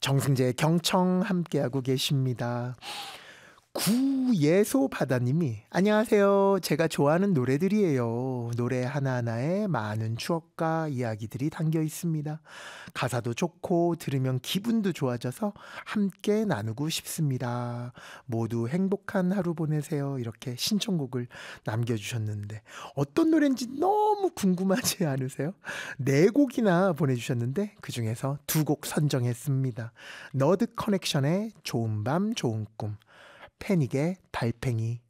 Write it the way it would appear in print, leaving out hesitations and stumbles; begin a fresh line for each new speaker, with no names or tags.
정승재의 경청 함께하고 계십니다. 구예소바다님이 안녕하세요. 제가 좋아하는 노래들이에요. 노래 하나하나에 많은 추억과 이야기들이 담겨 있습니다. 가사도 좋고 들으면 기분도 좋아져서 함께 나누고 싶습니다. 모두 행복한 하루 보내세요. 이렇게 신청곡을 남겨주셨는데 어떤 노래인지 너무 궁금하지 않으세요? 네 곡이나 보내주셨는데 그중에서 두 곡 선정했습니다. 너드 커넥션의 좋은 밤 좋은 꿈, 패닉의 달팽이.